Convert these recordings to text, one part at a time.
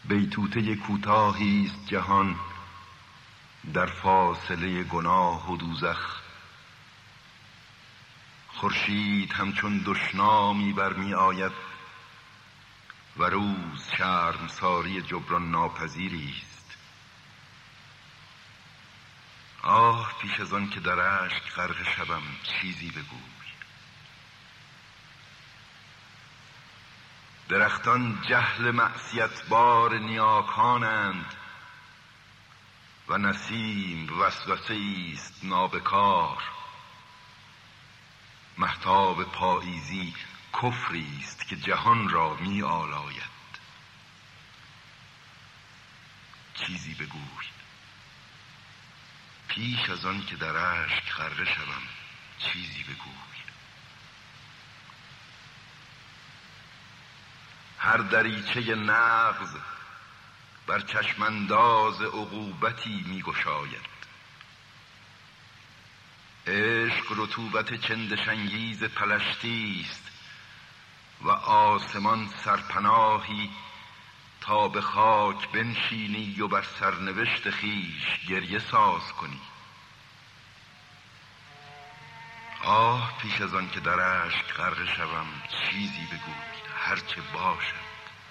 بیتوته کوتاهی است جهان در فاصله گناه و دوزخ. خورشید همچون دشنامی برمی آید و روز شرمساری جبران ناپذیری است. آه پیش از آن که در اشک غرقه شوم چیزی بگوی. درختان جهل معصیت بار نیاکانند و نسیم وسوسه است نابکار. مهتاب پاییزی کفری است که جهان را می آلاید. چیزی بگوی پیش از آن که در اشک غرقه شوم چیزی بگوی. هر دریچه نغز بر چشمانداز عقوبتی می گشاید. عشق رطوبت چندشانگیز پلشتی است و آسمان سرپناهی تا به خاک بنشینی و بر سرنوشت خیش گریه ساز کنی. آه پیش از آن که در اشک غرقه شوم چیزی بگوی، هرچه باشد.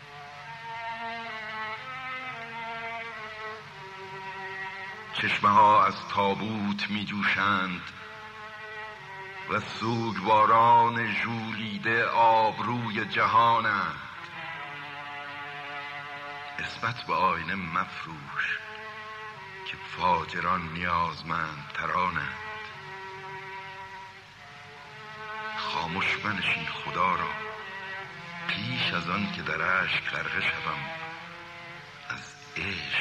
چشمه ها از تابوت می جوشند و سوگواران ژولیده آبروی جهانند. اسمت به آینه مفروش که فاجران نیازمند ترانند. خاموش منشین خدا را پیش از آن که در اشک غرقه شوم از عشق